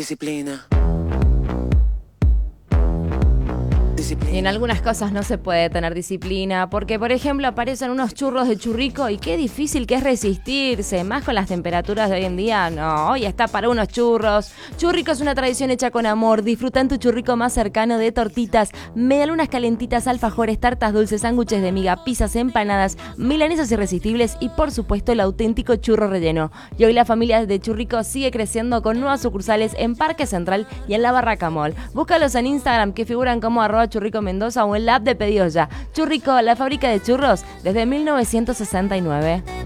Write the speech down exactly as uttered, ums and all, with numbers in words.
Disciplina. Y en algunas cosas no se puede tener disciplina, porque por ejemplo aparecen unos churros de churrico y qué difícil que es resistirse, más con las temperaturas de hoy en día. No, hoy está para unos churros. Churrico es una tradición hecha con amor. Disfruta en tu churrico más cercano de tortitas, medialunas calentitas, alfajores, tartas dulces, sándwiches de miga, pizzas, empanadas, milanesas irresistibles y por supuesto el auténtico churro relleno. Y hoy la familia de Churrico sigue creciendo con nuevas sucursales en Parque Central y en la Barraca Mall. Búscalos en Instagram que figuran como arroba Churrico Mendoza o en la app de Pedidos Ya. Churrico, la fábrica de churros desde mil novecientos sesenta y nueve.